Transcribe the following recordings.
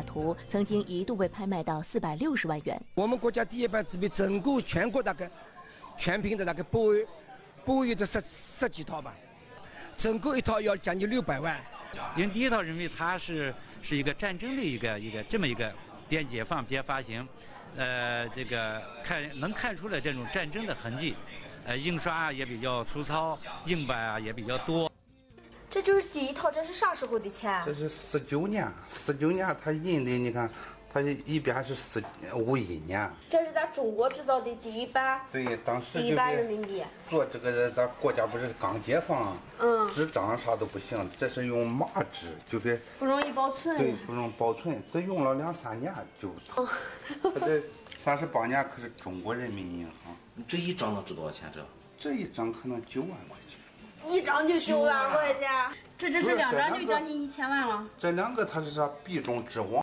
图曾经一度被拍卖到460万元。 我们国家第一版纸币整个全国大概全凭的大概8万的十几套吧，整个一套要将近600万。 因为第一套人民币它是一个战争的一个这么一个边解放边发行，这个能看出来这种战争的痕迹，印刷也比较粗糙，硬版也比较多。 这就是第一套，这是啥时候的钱？ 这是19年他印的，你看，他一边是51年。 这是咱中国制造的第一版。 对，当时第一版人民币。 做这个，咱国家不是刚解放，纸张啥都不行，这是用麻纸，就是不容易保存。 对，不容易保存，只用了2-3年就。他这38年可是中国人民银行。 这一张能值多少钱？ 这一张可能9万块钱。 一张就9万块钱，这是2张就将近1000万了。 这2个它是啥币中之王。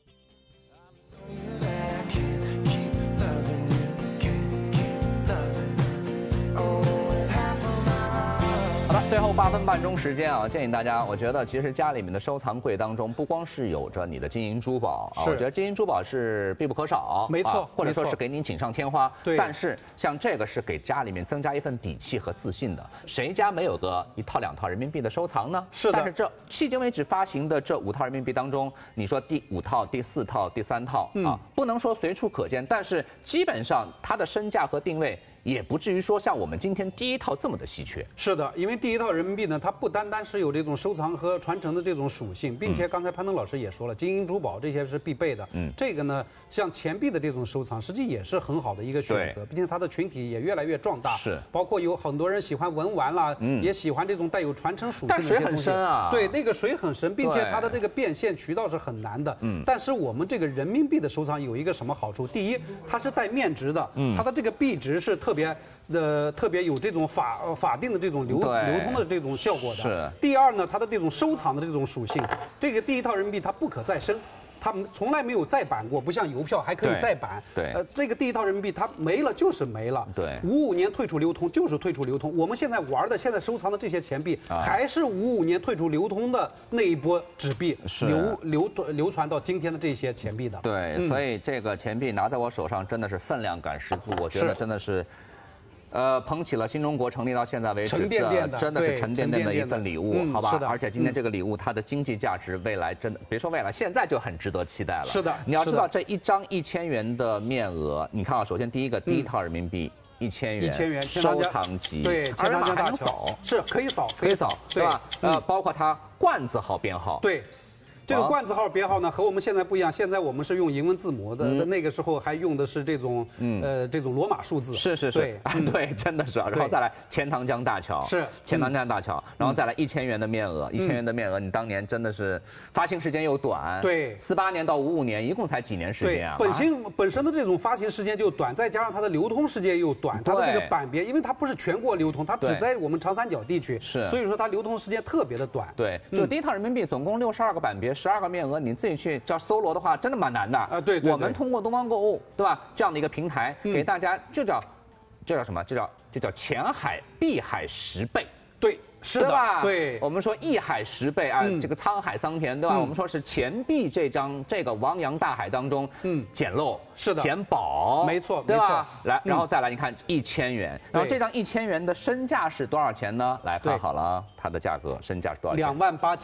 好的，最后8分半钟时间啊，建议大家，我觉得其实家里面的收藏柜当中，不光是有着你的金银珠宝啊，我觉得金银珠宝是必不可少， 没错， 或者说是给你锦上添花。 对， 但是像这个是给家里面增加一份底气和自信的。谁家没有个1套2套人民币的收藏呢？ 是的。 但是这迄今为止发行的这5套人民币当中，你说第5套、第4套、第3套啊，不能说随处可见，但是基本上它的身价和定位也不至于说像我们今天第一套这么的稀缺。 是的，因为第一套人民币呢，它不单单是有这种收藏和传承的这种属性，并且刚才潘腾老师也说了，金银珠宝这些是必备的。这个呢，像钱币的这种收藏，实际也是很好的一个选择，毕竟它的群体也越来越壮大。 是， 包括有很多人喜欢文玩啦，也喜欢这种带有传承属性的这些东西。 但水很深啊。 对，那个水很深，并且它的这个变现渠道是很难的。但是我们这个人民币的收藏有一个什么好处？第一，它是带面值的，它的这个币值是特别有这种法定的这种流通的这种效果的。 是。 第二呢，它的这种收藏的这种属性，这个第一套人民币它不可再生。它从来没有再版过，不像邮票还可以再版。 对， 这个第一套人民币它没了就是没了。 对 ，55年退出流通就是退出流通。我们现在玩的、现在收藏的这些钱币，还是55年退出流通的那一波纸币流传到今天的这些钱币的。 对，所以这个钱币拿在我手上真的是分量感十足，我觉得真的是。捧起了新中国成立到现在为止，真的是沉甸甸的一份礼物，好吧？而且今天这个礼物它的经济价值，未来真的别说未来，现在就很值得期待了。 是的， 你要知道这一张1000元的面额，你看啊，首先第一套人民币1000元，收藏级， 对， 而且还能扫， 是可以扫， 对吧？包括它冠字号编号， 对。这个冠字号编号呢和我们现在不一样，现在我们是用英文字母的，那个时候还用的是这种这种罗马数字。 是，对，真的是。然后再来钱塘江大桥， 是钱塘江大桥，然后再来1000元的面额，1000元的面额，你当年真的是发行时间又短， 对 ，48年到55年，一共才几年时间啊？ 本身的这种发行时间就短，再加上它的流通时间又短，它的这个版别，因为它不是全国流通，它只在我们长三角地区， 是， 所以说它流通时间特别的短。 对，就第一套人民币总共62个版别，12个面额，你自己去叫搜罗的话，真的蛮难的啊。 对， 我们通过东方购物，对吧？这样的一个平台，给大家这叫什么？这叫钱海币海10倍。 对。是的，对， 我们说一海10倍啊，这个沧海桑田，对吧？我们说是钱币这个汪洋大海当中，捡漏， 是的， 捡宝， 没错， 对吧？来，然后再来，你看1000元，然后这张1000元的身价是多少钱呢？来，看好了，它的价格，身价是多少钱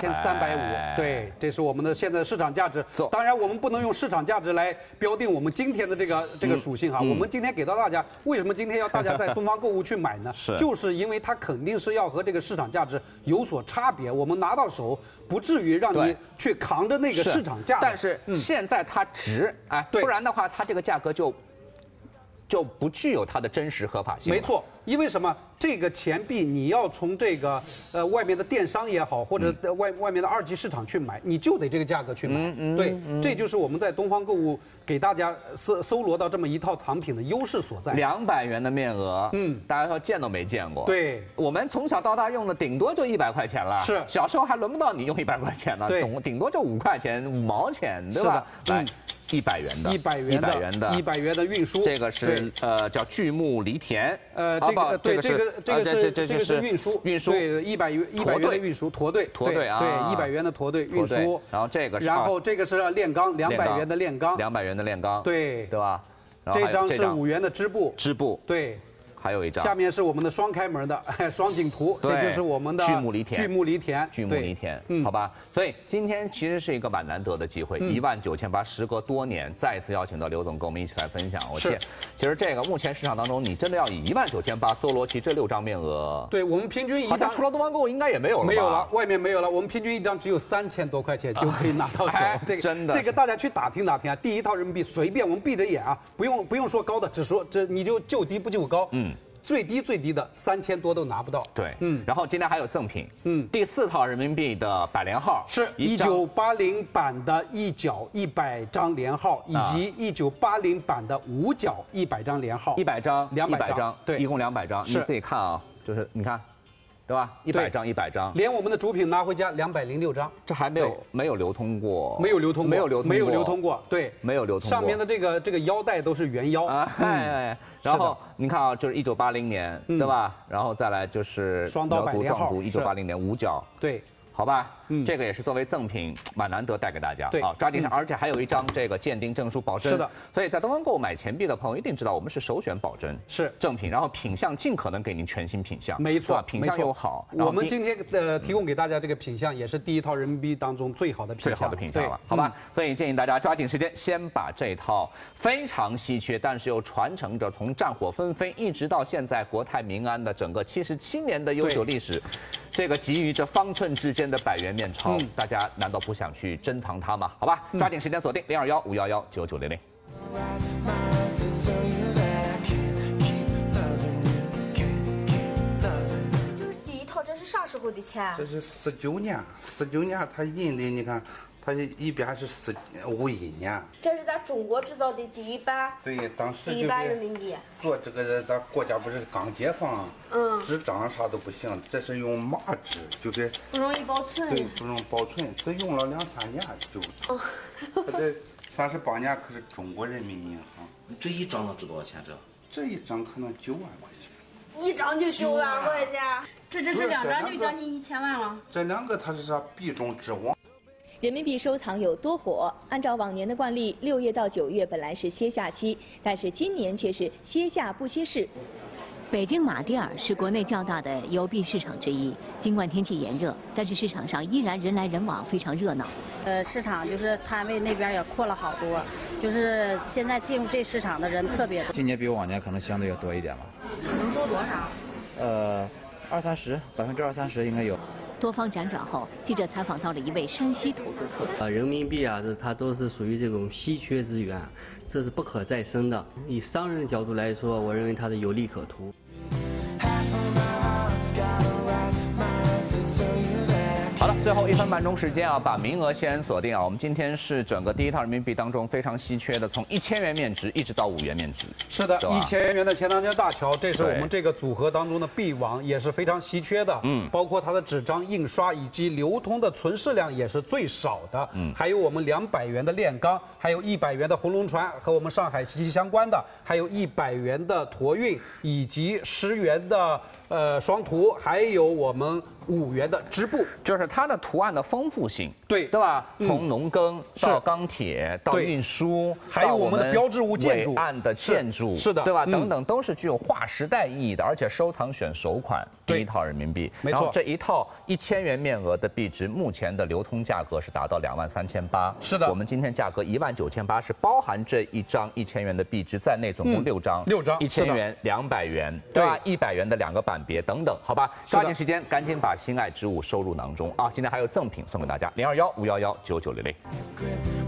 ？28350，对，这是我们的现在的市场价值。当然，我们不能用市场价值来标定我们今天的这个属性哈。我们今天给到大家，为什么今天要大家在东方购物去买呢？就是因为它肯定是要和这个市场价值有所差别，我们拿到手不至于让你去扛着那个市场价。 但是现在它值，不然的话它这个价格就不具有它的真实合法性。 没错，因为什么？这个钱币你要从这个外面的电商也好，或者外面的2级市场去买，你就得这个价格去买。对，这就是我们在东方购物给大家搜罗到这么一套藏品的优势所在。 200元的面额，大家说见都没见过。 对， 我们从小到大用的顶多就100块钱了。 是， 小时候还轮不到你用100块钱呢，顶多就5块钱、5毛钱，对吧？来，100元的 ，100元的运输， 这个是叫巨木犁田。 这个个是运输，对，100元的运输驼队啊，对，100元的驼队运输。 然后这个是炼钢，200元的炼钢 ，200元的炼钢， 对吧？ 这张是5元的织布，对。 还有一张， 下面是我们的双开门的双景图，这就是我们的巨木犁田， 好吧。所以今天其实是一个蛮难得的机会，19800，时隔多年再一次邀请到刘总跟我们一起来分享。其实这个目前市场当中，你真的要以19800搜罗齐这6张面额， 对我们平均一张， 好像除了东方购物应该也没有了， 没有了，外面没有了，我们平均一张只有3000多块钱就可以拿到手。 真的， 这个大家去打听打听啊，第一套人民币随便我们闭着眼啊，不用说高的，只说这你就低不就高，最低的3000多都拿不到。 对，然后今天还有赠品，第4套人民币的百联号是1980版的1角100张连号，以及1980版的5角100张连号 ，100张，200张， 对， 一共200张。你自己看啊，就是你看。对吧？100张， 连我们的主品拿回家206张， 这还没有流通过， 没有流通过，对， 没有流通过。 上面的这个腰带都是原腰啊， 然后你看啊，就是1980年，对吧？然后再来就是双刀百联号 ，1980年5角， 对。 好吧，这个也是作为赠品，蛮难得带给大家。 对， 抓紧上，而且还有一张这个鉴定证书保真。 是的， 所以在东方购物买钱币的朋友一定知道，我们是首选保真， 是正品，然后品相尽可能给您全新品相。 没错， 品相又好。 我们今天提供给大家这个品相也是第一套人民币当中最好的品相了，好吧？所以建议大家抓紧时间，先把这套非常稀缺，但是又传承着从战火纷飞一直到现在国泰民安的整个77年的优秀历史，这个集于这方寸之间的100元面钞。大家难道不想去珍藏它吗？好吧，抓紧时间锁定0215119900。 第一套这是啥时候的钱？ 这是49年，它印的你看，它一边是51年。 这是咱中国制造的第一版。 对，当时第一版人民币。 做这个咱国家不是刚解放，纸张啥都不行，这是用麻纸，就是不容易保存。 对，不容易保存，只用了2-3年就。它这38年可是中国人民银行。 这一张能值多少钱？ 这一张可能9万块钱。 一张就9万块钱，这是2张就将近1000万了。 这2个它是啥币中之王。 人民币收藏有多火？按照往年的惯例，6月到9月本来是歇夏期，但是今年却是歇夏不歇市。北京马迭尔是国内较大的邮币市场之一，尽管天气炎热，但是市场上依然人来人往，非常热闹。 市场就是摊位那边也扩了好多，就是现在进入这市场的人特别多。 今年比往年可能相对要多一点吧。 能多多少 ？20-30%应该有。 多方辗转后，记者采访到了一位山西投资客。 人民币啊，它都是属于这种稀缺资源，这是不可再生的。以商人的角度来说，我认为它的有利可图。 好了，最后1分半钟时间啊，把名额先锁定啊。我们今天是整个第一套人民币当中非常稀缺的，从1000元面值一直到5元面值。 是的，1000元的钱塘江大桥，这是我们这个组合当中的币王，也是非常稀缺的。包括它的纸张印刷以及流通的存世量也是最少的。还有我们200元的炼钢，还有100元的红龙船和我们上海息息相关的，还有100元的驼运，以及10元的双图，还有我们5元的织布， 就是它的图案的丰富性， 对吧？从农耕到钢铁到运输， 还有我们的标志物建筑、 伟岸的建筑， 是的， 对吧？等等都是具有划时代意义的，而且收藏选首款第一套人民币。 没错， 然后这一套1000元面额的币值，目前的流通价格是达到23800。 是的， 我们今天价格19800是包含这一张1000元的币值在内，总共6张 ，6张 ，1000元、200元，对吧？100元的2个版别等等，好吧？抓紧时间，赶紧把心爱之物收入囊中啊！今天还有赠品送给大家，0215119900。